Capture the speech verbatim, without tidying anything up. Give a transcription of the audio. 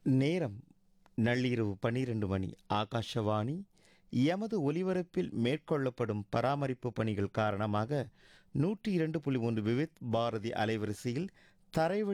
நேரம் நள்ளிரவு பன்னிரண்டு மணி. ஆகாஷவாணி. எமது ஒலிபரப்பில் மேற்கொள்ளப்படும் பராமரிப்பு பணிகள் காரணமாக நூற்றி இரண்டு புள்ளி ஒன்று விவித் பாரதி அலைவரிசையில் தரைவழி